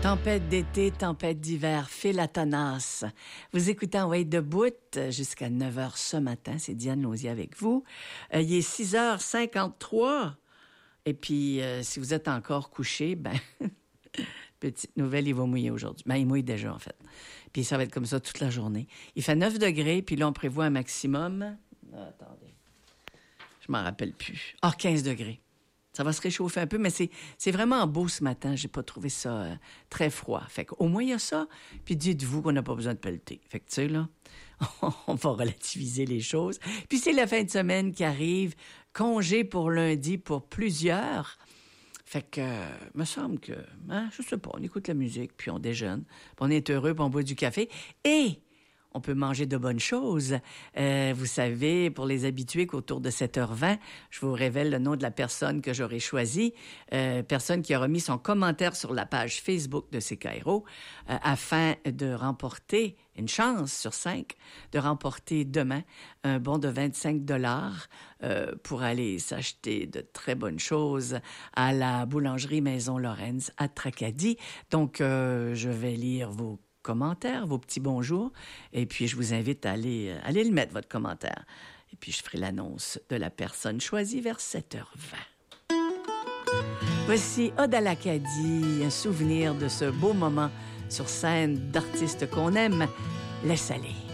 Tempête d'été, tempête d'hiver, file la tenace. Vous écoutez En Way debout jusqu'à 9h ce matin. C'est Diane Lausier avec vous. Il est 6h53. Et puis, si vous êtes encore couché, petite nouvelle, il va mouiller aujourd'hui. Il mouille déjà, en fait. Puis ça va être comme ça toute la journée. Il fait 9 degrés, puis là, on prévoit un maximum... attendez. Je m'en rappelle plus. 15 degrés. Ça va se réchauffer un peu, mais c'est vraiment beau ce matin. J'ai pas trouvé ça très froid. Fait qu'au moins, il y a ça. Puis dites-vous qu'on n'a pas besoin de pelleter. Fait que, tu sais, là, on va relativiser les choses. Puis c'est la fin de semaine qui arrive. Congé pour lundi pour plusieurs. Fait que, me semble que, je sais pas, on écoute la musique, puis on déjeune, puis on est heureux, puis on boit du café. Et... on peut manger de bonnes choses. Vous savez, pour les habitués, qu'autour de 7h20, je vous révèle le nom de la personne que j'aurais choisie. Personne qui a remis son commentaire sur la page Facebook de CKRO afin de remporter une chance sur 5 de remporter demain un bon de 25 $ pour aller s'acheter de très bonnes choses à la boulangerie Maison Lorenz à Tracadie. Donc, je vais lire vos commentaires, vos petits bonjours, et puis je vous invite à aller le mettre, votre commentaire. Et puis je ferai l'annonce de la personne choisie vers 7h20. Voici Ode à l'Acadie, un souvenir de ce beau moment sur scène d'artistes qu'on aime. Laisse aller.